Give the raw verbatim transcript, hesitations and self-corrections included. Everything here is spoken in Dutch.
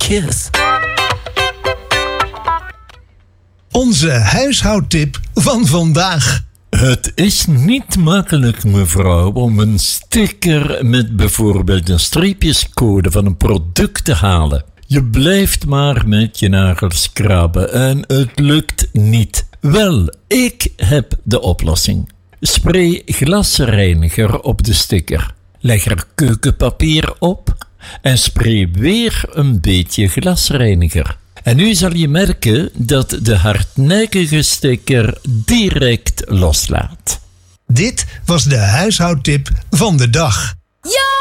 Cheers. Onze huishoudtip van vandaag. Het is niet makkelijk, mevrouw, om een sticker met bijvoorbeeld een streepjescode van een product te halen. Je blijft maar met je nagels krabben en het lukt niet. Wel, ik heb de oplossing. Spray glasreiniger op de sticker. Leg er keukenpapier op en spray weer een beetje glasreiniger. En nu zal je merken dat de hardnekkige sticker direct loslaat. Dit was de huishoudtip van de dag. Ja!